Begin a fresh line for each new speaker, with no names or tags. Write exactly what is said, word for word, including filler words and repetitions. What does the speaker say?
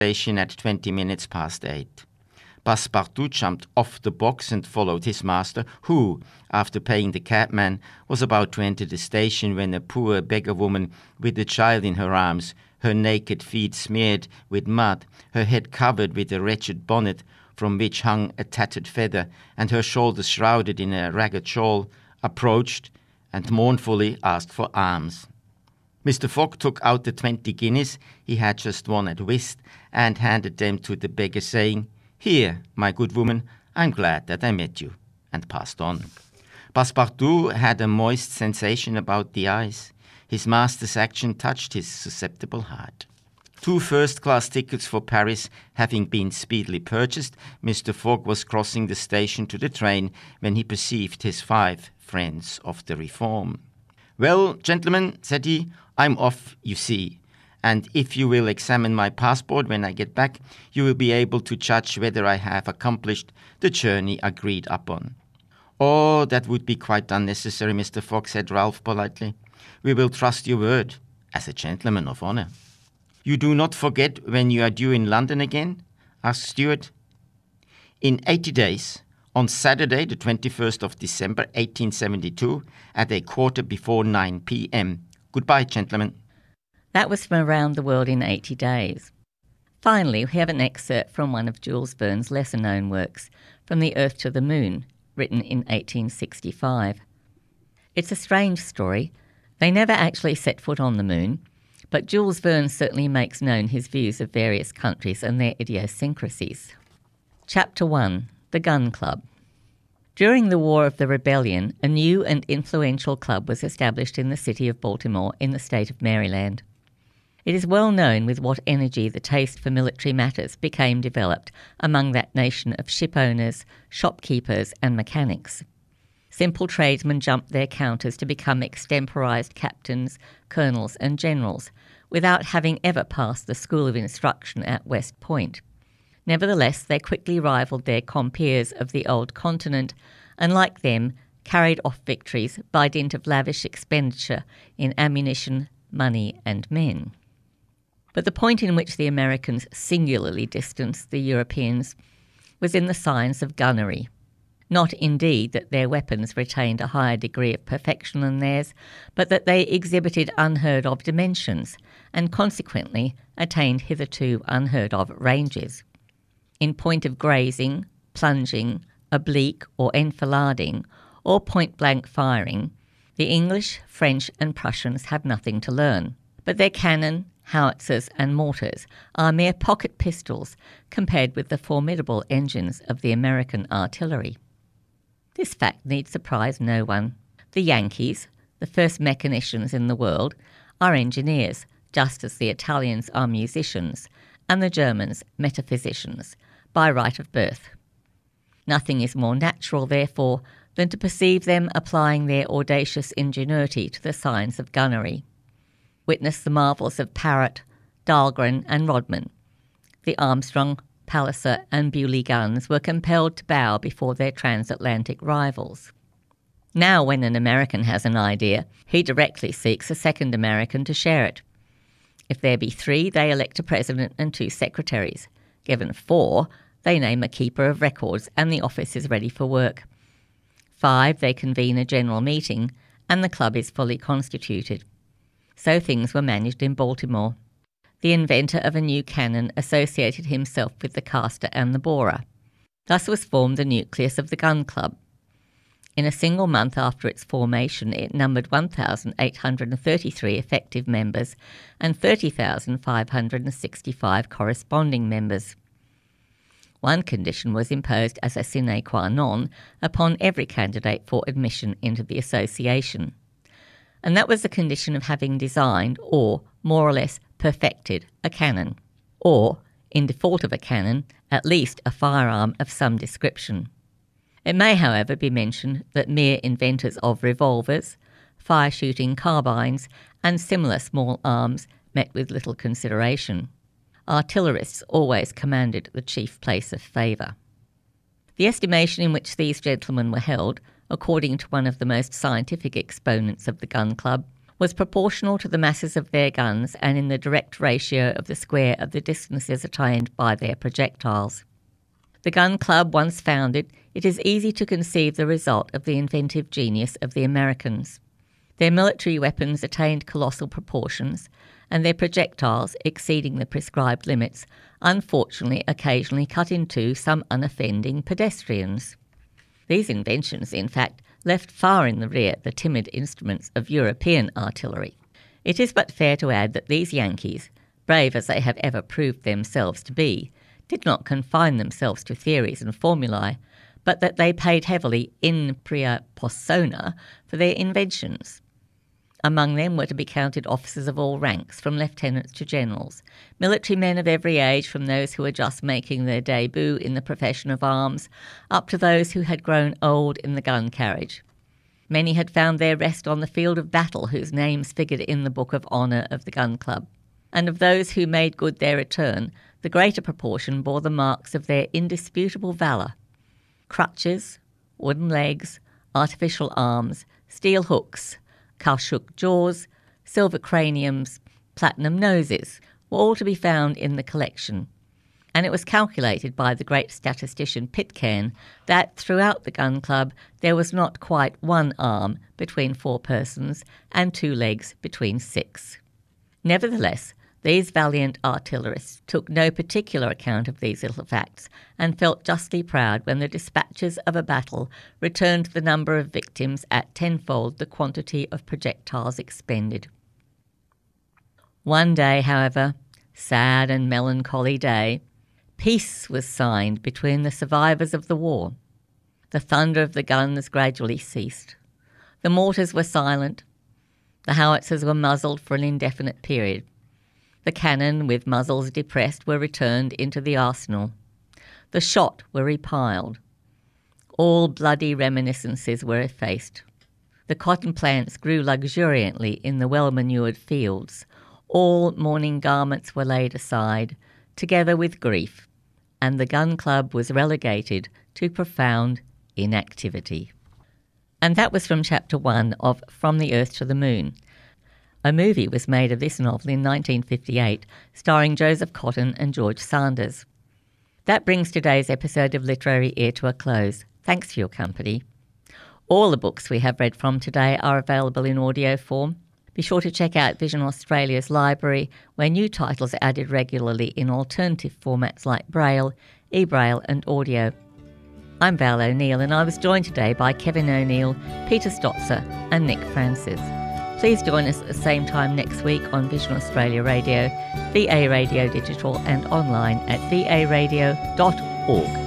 station at twenty minutes past eight. Passepartout jumped off the box and followed his master, who, after paying the cabman, was about to enter the station when a poor beggar woman with a child in her arms, her naked feet smeared with mud, her head covered with a wretched bonnet from which hung a tattered feather, and her shoulders shrouded in a ragged shawl, approached and mournfully asked for alms. Mister Fogg took out the twenty guineas he had just won at whist and handed them to the beggar, saying, "Here, my good woman, I'm glad that I met you," and passed on. Passepartout had a moist sensation about the eyes. His master's action touched his susceptible heart. Two first-class tickets for Paris having been speedily purchased, Mister Fogg was crossing the station to the train when he perceived his five friends of the Reform. "Well, gentlemen," said he, "I'm off, you see, and if you will examine my passport when I get back, you will be able to judge whether I have accomplished the journey agreed upon." "Oh, that would be quite unnecessary, Mister Fogg," said Ralph politely. "We will trust your word, as a gentleman of honour." "You do not forget when you are due in London again?" asked Stuart. "In eighty days, on Saturday, the twenty-first of December, eighteen seventy-two, at a quarter before nine p.m. Goodbye, gentlemen."
That was from Around the World in eighty days. Finally, we have an excerpt from one of Jules Verne's lesser-known works, From the Earth to the Moon, written in eighteen sixty-five. It's a strange story. They never actually set foot on the moon, but Jules Verne certainly makes known his views of various countries and their idiosyncrasies. Chapter one. The Gun Club. During the War of the Rebellion, a new and influential club was established in the city of Baltimore in the state of Maryland. It is well known with what energy the taste for military matters became developed among that nation of shipowners, shopkeepers and mechanics. Simple tradesmen jumped their counters to become extemporized captains, colonels and generals, without having ever passed the school of instruction at West Point. Nevertheless, they quickly rivaled their compeers of the old continent, and like them, carried off victories by dint of lavish expenditure in ammunition, money and men. But the point in which the Americans singularly distanced the Europeans was in the science of gunnery. Not indeed that their weapons retained a higher degree of perfection than theirs, but that they exhibited unheard-of dimensions, and consequently attained hitherto unheard-of ranges. In point of grazing, plunging, oblique or enfilading, or point-blank firing, the English, French and Prussians have nothing to learn, but their cannon, howitzers and mortars are mere pocket pistols compared with the formidable engines of the American artillery. This fact need surprise no one. The Yankees, the first mechanicians in the world, are engineers, just as the Italians are musicians, and the Germans metaphysicians, by right of birth. Nothing is more natural, therefore, than to perceive them applying their audacious ingenuity to the science of gunnery. Witness the marvels of Parrott, Dahlgren and Rodman. The Armstrong, Palliser and Bewley guns were compelled to bow before their transatlantic rivals. Now when an American has an idea, he directly seeks a second American to share it. If there be three, they elect a president and two secretaries. Given four, they name a keeper of records and the office is ready for work. Five, they convene a general meeting and the club is fully constituted. So things were managed in Baltimore. The inventor of a new cannon associated himself with the caster and the borer. Thus was formed the nucleus of the Gun Club. In a single month after its formation, it numbered one thousand eight hundred thirty-three effective members and thirty thousand five hundred sixty-five corresponding members. One condition was imposed as a sine qua non upon every candidate for admission into the association, and that was the condition of having designed, or more or less perfected, a cannon, or, in default of a cannon, at least a firearm of some description. It may, however, be mentioned that mere inventors of revolvers, fire-shooting carbines, and similar small arms met with little consideration. Artillerists always commanded the chief place of favour. The estimation in which these gentlemen were held, according to one of the most scientific exponents of the Gun Club, was proportional to the masses of their guns and in the direct ratio of the square of the distances attained by their projectiles. The Gun Club once founded, it is easy to conceive the result of the inventive genius of the Americans. Their military weapons attained colossal proportions, and their projectiles, exceeding the prescribed limits, unfortunately occasionally cut in two some unoffending pedestrians. These inventions, in fact, left far in the rear the timid instruments of European artillery. It is but fair to add that these Yankees, brave as they have ever proved themselves to be, did not confine themselves to theories and formulae, but that they paid heavily in pria persona for their inventions. Among them were to be counted officers of all ranks, from lieutenants to generals, military men of every age, from those who were just making their debut in the profession of arms, up to those who had grown old in the gun carriage. Many had found their rest on the field of battle, whose names figured in the Book of Honour of the Gun Club. And of those who made good their return, the greater proportion bore the marks of their indisputable valour. Crutches, wooden legs, artificial arms, steel hooks, Kaushuk jaws, silver craniums, platinum noses were all to be found in the collection, and it was calculated by the great statistician Pitcairn that throughout the Gun Club there was not quite one arm between four persons and two legs between six. Nevertheless, these valiant artillerists took no particular account of these little facts and felt justly proud when the dispatches of a battle returned the number of victims at tenfold the quantity of projectiles expended. One day, however, sad and melancholy day, peace was signed between the survivors of the war. The thunder of the guns gradually ceased. The mortars were silent. The howitzers were muzzled for an indefinite period. The cannon, with muzzles depressed, were returned into the arsenal. The shot were repiled. All bloody reminiscences were effaced. The cotton plants grew luxuriantly in the well-manured fields. All mourning garments were laid aside, together with grief, and the Gun Club was relegated to profound inactivity. And that was from Chapter one of From the Earth to the Moon. A movie was made of this novel in nineteen fifty-eight, starring Joseph Cotten and George Sanders. That brings today's episode of Literary Ear to a close. Thanks for your company. All the books we have read from today are available in audio form. Be sure to check out Vision Australia's library, where new titles are added regularly in alternative formats like Braille, e-Braille and audio. I'm Val O'Neill, and I was joined today by Kevin O'Neill, Peter Stotzer and Nick Francis. Please join us at the same time next week on Vision Australia Radio, V A Radio Digital and online at v a radio dot org.